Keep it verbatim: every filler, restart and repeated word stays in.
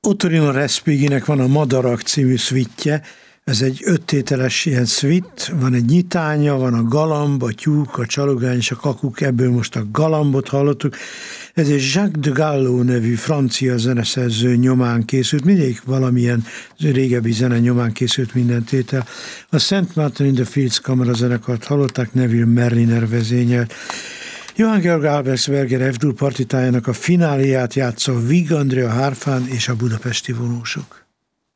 Ottorino Respighinek van a Madarak című szvittje, ez egy öttételes ilyen szvitt, van egy nyitánya, van a galamb, a tyúk, a csalogány és a kakuk, ebből most a galambot hallottuk. Ez egy Jacques de Gallo nevű francia zeneszerző nyomán készült, mindegyik valamilyen régebbi zene nyomán készült minden tétel. A Saint Martin in the Fields kamarazenekart hallották, Neville Merliner vezényelt. Johann Georg Albersberger F-dur partitájának a fináliát játszó Vig Andrea hárfán és a budapesti vonósok.